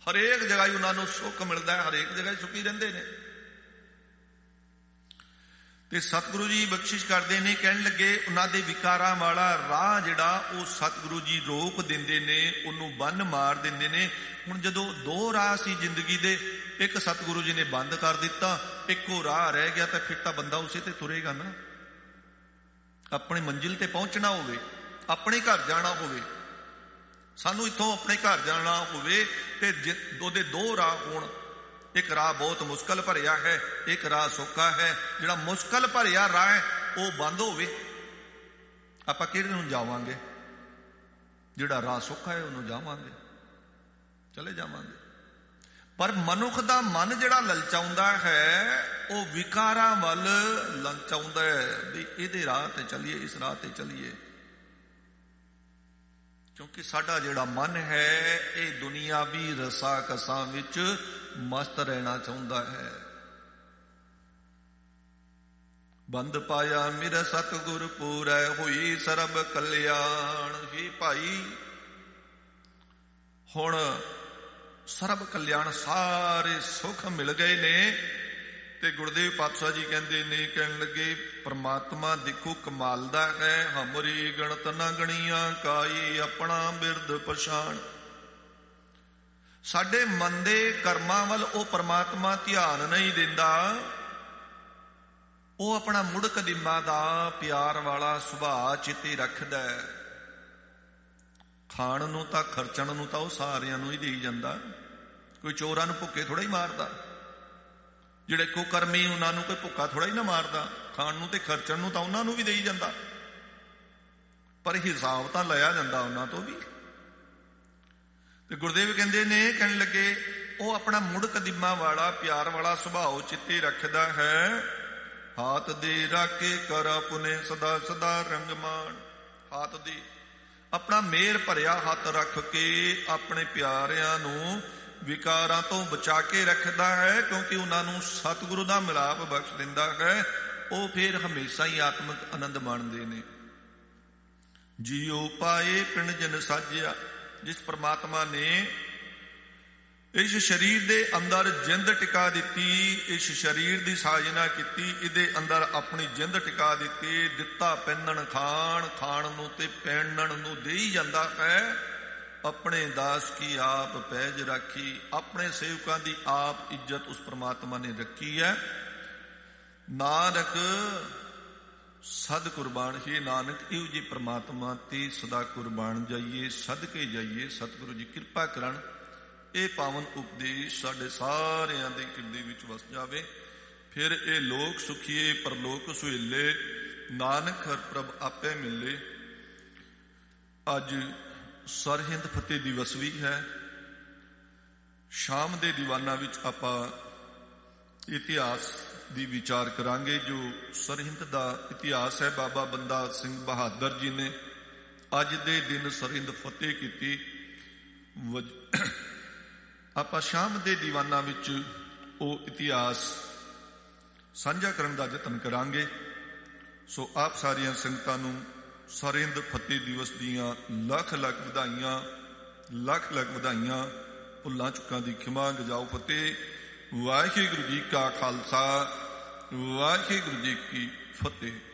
ਹਰੇਕ ਜਗ੍ਹਾ ਹੀ ਉਹਨਾਂ ਨੂੰ ਸੁੱਖ ਮਿਲਦਾ ਹੈ, ਹਰੇਕ ਜਗ੍ਹਾ ਹੀ ਸੁਖੀ ਰਹਿੰਦੇ ਨੇ। ਤੇ ਸਤਿਗੁਰੂ ਜੀ ਬਖਸ਼ਿਸ਼ ਕਰਦੇ ਨੇ, ਕਹਿਣ ਲੱਗੇ ਉਹਨਾਂ ਦੇ ਵਿਕਾਰਾਂ ਵਾਲਾ ਰਾਹ ਜਿਹੜਾ ਉਹ ਸਤਿਗੁਰੂ ਜੀ ਰੋਕ ਦਿੰਦੇ ਨੇ, ਉਹਨੂੰ ਬੰਨ ਮਾਰ ਦਿੰਦੇ ਨੇ। ਹੁਣ ਜਦੋਂ ਦੋ ਰਾਹ ਸੀ ਜ਼ਿੰਦਗੀ ਦੇ, ਇੱਕ ਸਤਿਗੁਰੂ ਜੀ ਨੇ ਬੰਦ ਕਰ ਦਿੱਤਾ, ਇੱਕੋ ਰਾਹ ਰਹਿ ਗਿਆ, ਤਾਂ ਫਿਰ ਤਾਂ ਬੰਦਾ ਉਸੇ ਤੇ ਤੁਰੇਗਾ ਨਾ। ਆਪਣੀ ਮੰਜ਼ਿਲ ਤੇ ਪਹੁੰਚਣਾ ਹੋਵੇ, ਆਪਣੇ ਘਰ ਜਾਣਾ ਹੋਵੇ, ਸਾਨੂੰ ਇੱਥੋਂ ਆਪਣੇ ਘਰ ਜਾਣਾ ਹੋਵੇ ਤੇ ਉਹਦੇ ਦੋ ਰਾਹ ਹੋਣ। ਇੱਕ ਰਾਹ ਬਹੁਤ ਮੁਸ਼ਕਲ ਭਰਿਆ ਹੈ, ਇੱਕ ਰਾਹ ਸੌਖਾ ਹੈ। ਜਿਹੜਾ ਮੁਸ਼ਕਲ ਭਰਿਆ ਰਾਹ ਹੈ ਉਹ ਬੰਦ ਹੋਵੇ, ਆਪਾਂ ਕਿਹੜੇ ਨੂੰ ਜਾਵਾਂਗੇ? ਜਿਹੜਾ ਰਾਹ ਸੌਖਾ ਹੈ ਉਹਨੂੰ ਜਾਵਾਂਗੇ, ਚਲੇ ਜਾਵਾਂਗੇ। ਪਰ ਮਨੁੱਖ ਦਾ ਮਨ ਜਿਹੜਾ ਲਲਚਾਉਂਦਾ ਹੈ ਉਹ ਵਿਕਾਰਾਂ ਵੱਲ ਲਲਚਾਉਂਦਾ ਹੈ ਵੀ ਇਹਦੇ ਰਾਹ ਤੇ ਚੱਲੀਏ, ਇਸ ਰਾਹ ਤੇ ਚੱਲੀਏ। ਕਿਉਂਕਿ ਸਾਡਾ ਜਿਹੜਾ ਮਨ ਹੈ ਇਹ ਦੁਨੀਆਵੀ ਰਸਾਂ ਕਸਾਂ ਵਿੱਚ ਮਸਤ ਰਹਿਣਾ ਚਾਹੁੰਦਾ ਹੈ। ਬੰਦ ਪਾਇਆ ਮੇਰਾ ਸਤਿਗੁਰ ਪੂਰੈ, ਹੋਈ ਸਰਬ ਕਲਿਆਣ। ਹੀ ਭਾਈ ਹੁਣ ਸਰਬ ਕਲਿਆਣ, ਸਾਰੇ ਸੁੱਖ ਮਿਲ ਗਏ ਨੇ। ਤੇ ਗੁਰਦੇਵ ਪਾਤਸ਼ਾਹ ਜੀ ਕਹਿੰਦੇ ਨੇ, ਕਹਿਣ ਲੱਗੇ ਪਰਮਾਤਮਾ ਦੇਖੋ ਕਮਾਲ ਦਾ ਹੈ। ਹਮਰੀ ਗਣਤ ਨਾ ਗਣੀਆਂ ਕਾਈ, ਆਪਣਾ ਬਿਰਦ ਪਛਾਣ। ਸਾਡੇ ਮਨ ਦੇ ਕਰਮਾਂ ਵੱਲ ਉਹ ਪਰਮਾਤਮਾ ਧਿਆਨ ਨਹੀਂ ਦਿੰਦਾ, ਉਹ ਆਪਣਾ ਮੁੜ ਕਦੀਮਾ ਦਾ ਪਿਆਰ ਵਾਲਾ ਸੁਭਾਅ ਚਿੱਤੇ ਰੱਖਦਾ। ਖਾਣ ਨੂੰ ਤਾਂ ਖਰਚਣ ਨੂੰ ਤਾਂ ਉਹ ਸਾਰਿਆਂ ਨੂੰ ਹੀ ਦੇਈ ਜਾਂਦਾ, ਕੋਈ ਚੋਰਾਂ ਨੂੰ ਭੁੱਖੇ ਥੋੜਾ ਹੀ ਮਾਰਦਾ। ਜਿਹੜੇ ਕੁਕਰਮੀ ਉਹਨਾਂ ਨੂੰ ਕੋਈ ਭੁੱਖਾ ਥੋੜਾ ਹੀ ਨਾ ਮਾਰਦਾ, ਖਾਣ ਨੂੰ ਤੇ ਖਰਚਣ ਨੂੰ ਤਾਂ ਉਹਨਾਂ ਨੂੰ ਵੀ ਦੇਈ ਜਾਂਦਾ, ਪਰ ਹਿਸਾਬ ਤਾਂ ਲਿਆ ਜਾਂਦਾ ਉਹਨਾਂ ਤੋਂ ਵੀ। ਤੇ ਗੁਰਦੇਵ ਕਹਿੰਦੇ ਨੇ, ਕਹਿਣ ਲੱਗੇ ਉਹ ਆਪਣਾ ਮੁੜ ਕਦੀਮਾ ਵਾਲਾ ਪਿਆਰ ਵਾਲਾ ਸੁਭਾਅ ਚਿੱਤੇ ਰੱਖਦਾ ਹੈ। ਹਾਥ ਦੇ ਰਾਖੇ ਕਰ ਆਪਣੇ ਸਦਾ ਸਦਾ ਰੰਗਮਾਨ। ਹਾਥ ਦੀ ਆਪਣਾ ਮਿਹਰ ਭਰਿਆ ਹੱਥ ਰੱਖ ਕੇ ਆਪਣੇ ਪਿਆਰਿਆਂ ਨੂੰ ਵਿਕਾਰਾਂ ਤੋਂ ਬਚਾ ਕੇ ਰੱਖਦਾ ਹੈ, ਕਿਉਂਕਿ ਉਹਨਾਂ ਨੂੰ ਸਤਿਗੁਰੂ ਦਾ ਮਿਲਾਪ ਬਖਸ਼ ਦਿੰਦਾ ਹੈ। ਉਹ ਫਿਰ ਹਮੇਸ਼ਾ ਹੀ ਆਤਮਿਕ ਆਨੰਦ ਮਾਣਦੇ ਨੇ। ਜੀਉ ਪਾਏ ਪਿੰਡ ਜਨ ਸਾਜਿਆ, ਜਿਸ ਪਰਮਾਤਮਾ ਨੇ ਇਸ ਸਰੀਰ ਦੇ ਅੰਦਰ ਜਿੰਦ ਟਿਕਾ ਦਿੱਤੀ, ਇਸ ਸਰੀਰ ਦੀ ਸਾਜਨਾ ਕੀਤੀ, ਇਹਦੇ ਅੰਦਰ ਆਪਣੀ ਜਿੰਦ ਟਿਕਾ ਦਿੱਤੀ। ਦਿੱਤਾ ਪਹਿਨਣ ਖਾਣ, ਖਾਣ ਨੂੰ ਤੇ ਪਹਿਨਣ ਨੂੰ ਦੇਈ ਜਾਂਦਾ ਹੈ। ਆਪਣੇ ਦਾਸ ਕੀ ਆਪ ਪੈਜ ਰਾਖੀ, ਆਪਣੇ ਸੇਵਕਾਂ ਦੀ ਆਪ ਇੱਜ਼ਤ ਉਸ ਪਰਮਾਤਮਾ ਨੇ ਰੱਖੀ ਹੈ। ਨਾਨਕ ਸਦ ਕੁਰਬਾਨ। ਹੀ ਨਾਨਕ ਇਹੋ ਜਿਹੇ ਪਰਮਾਤਮਾ ਤੇ ਸਦਾ ਕੁਰਬਾਨ ਜਾਈਏ, ਸਦਕੇ ਜਾਈਏ। ਸਤਿਗੁਰੂ ਜੀ ਕਿਰਪਾ ਕਰਨ, ਇਹ ਪਾਵਨ ਉਪਦੇਸ਼ ਸਾਡੇ ਸਾਰਿਆਂ ਦੇ ਹਿਰਦੇ ਵਿੱਚ ਵਸ ਜਾਵੇ। ਫਿਰ ਇਹ ਲੋਕ ਸੁਖੀਏ ਪਰਲੋਕ ਸੁਹੇਲੇ, ਨਾਨਕ ਹਰਿ ਪ੍ਰਭ ਆਪੇ ਮਿਲੇ। ਅੱਜ ਸਰਹਿੰਦ ਫਤਿਹ ਦਿਵਸ ਵੀ ਹੈ। ਸ਼ਾਮ ਦੇ ਦੀਵਾਨਾਂ ਵਿੱਚ ਆਪਾਂ ਇਤਿਹਾਸ ਦੀ ਵਿਚਾਰ ਕਰਾਂਗੇ। ਜੋ ਸਰਹਿੰਦ ਦਾ ਇਤਿਹਾਸ ਹੈ, ਬਾਬਾ ਬੰਦਾ ਸਿੰਘ ਬਹਾਦਰ ਜੀ ਨੇ ਅੱਜ ਦੇ ਦਿਨ ਸਰਹਿੰਦ ਫਤਿਹ ਕੀਤੀ। ਆਪਾਂ ਸ਼ਾਮ ਦੇ ਦੀਵਾਨਾਂ ਵਿੱਚ ਉਹ ਇਤਿਹਾਸ ਸਾਂਝਾ ਕਰਨ ਦਾ ਯਤਨ ਕਰਾਂਗੇ। ਸੋ ਆਪ ਸਾਰੀਆਂ ਸੰਗਤਾਂ ਨੂੰ ਸਰਹਿੰਦ ਫਤਿਹ ਦਿਵਸ ਦੀਆਂ ਲੱਖ ਲੱਖ ਵਧਾਈਆਂ, ਲੱਖ ਲੱਖ ਵਧਾਈਆਂ। ਭੁੱਲਾਂ ਚੁੱਕਾਂ ਦੀ ਖਿਮਾ, ਗਜਾਓ ਫਤਿਹ। ਵਾਹਿਗੁਰੂ ਜੀ ਕਾ ਖਾਲਸਾ, ਵਾਹਿਗੁਰੂ ਜੀ ਕੀ ਫਤਿਹ।